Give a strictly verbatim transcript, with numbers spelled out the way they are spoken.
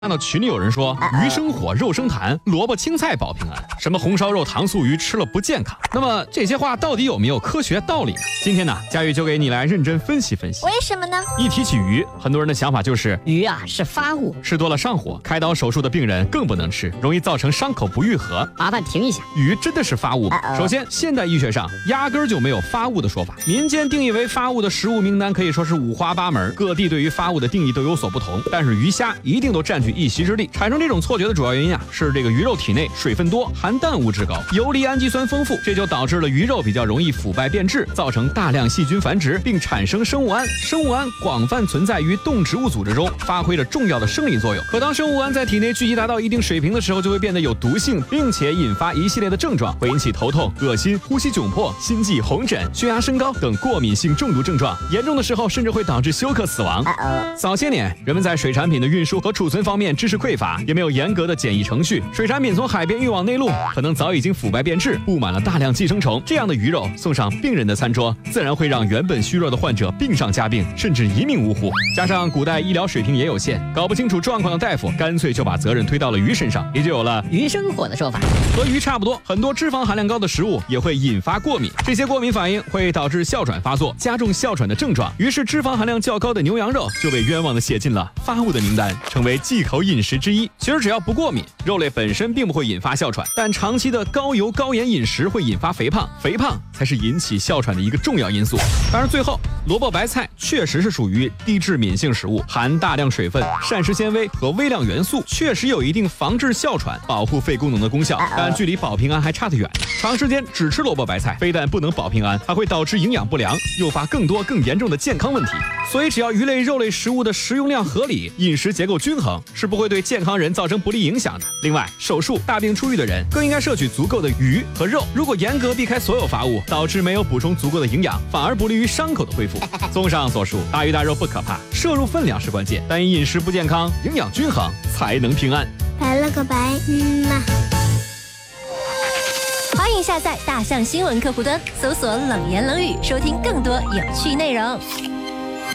看到群里有人说鱼生火肉生痰，萝卜青菜保平安，什么红烧肉糖醋鱼吃了不健康。那么这些话到底有没有科学道理呢？今天呢，佳玉就给你来认真分析分析。 为什么呢？ 一提起鱼，很多人的想法就是鱼啊是发物， 吃多了上火，开刀手术的病人更不能吃，容易造成伤口不愈合。 麻烦停一下， 鱼真的是发物吗？ Uh-oh. 首先，现代医学上压根儿就没有发物的说法，民间定义为发物的食物名单可以说是五花八门，各地对于发物的定义都有所不同。但是鱼虾一定都占据一席之地。产生这种错觉的主要原因啊，是这个鱼肉体内水分多，含氮物质高，游离氨基酸丰富，这就导致了鱼肉比较容易腐败变质，造成大量细菌繁殖，并产生生物胺。生物胺广泛存在于动植物组织中，发挥着重要的生理作用。可当生物胺在体内聚集达到一定水平的时候，就会变得有毒性，并且引发一系列的症状，会引起头痛、恶心、呼吸窘迫、心悸、红疹、血压升高等过敏性中毒症状，严重的时候甚至会导致休克死亡。 Uh-oh. 早些年，人们在水产品的运输和储存方面知识匮乏，也没有严格的检疫程序，水产品从海边运往内陆，可能早已经腐败变质，布满了大量寄生虫。这样的鱼肉送上病人的餐桌，自然会让原本虚弱的患者病上加病，甚至一命呜呼。加上古代医疗水平也有限，搞不清楚状况的大夫干脆就把责任推到了鱼身上，也就有了鱼生火的说法。 和鱼差不多，很多脂肪含量高的食物也会引发过敏，这些过敏反应会导致哮喘发作，加重哮喘的症状。于是脂肪含量较高的牛羊肉就被冤枉的写进了发物的名单，成为忌口饮食之一。其实只要不过敏，肉类本身并不会引发哮喘，但长期的高油高盐饮食会引发肥胖，肥胖才是引起哮喘的一个重要因素。当然最后，萝卜白菜确实是属于低致敏性食物，含大量水分、膳食纤维和微量元素，确实有一定防治哮喘、保护肺功能的功效，但距离保平安还差得远。长时间只吃萝卜白菜，非但不能保平安，还会导致营养不良，诱发更多更严重的健康问题。所以只要鱼类肉类食物的食用量合理，饮食结构均衡，是不会对健康人造成不利影响的。另外，手术、大病初愈的人更应该摄取足够的鱼和肉。如果严格避开所有发物，导致没有补充足够的营养，反而不利于伤口的恢复。综上所述，大鱼大肉不可怕，摄入分量是关键，但饮食不健康，营养均衡才能平安。 拜了个拜，嗯嘛。 欢迎下载大象新闻客户端，搜索冷言冷语，收听更多有趣内容。